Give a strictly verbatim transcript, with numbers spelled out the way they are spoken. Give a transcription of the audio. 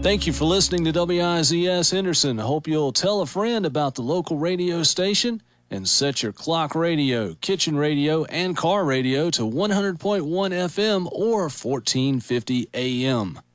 Thank you for listening to W I Z S Henderson. Hope you'll tell a friend about the local radio station and set your clock radio, kitchen radio, and car radio to one hundred point one F M or fourteen fifty A M.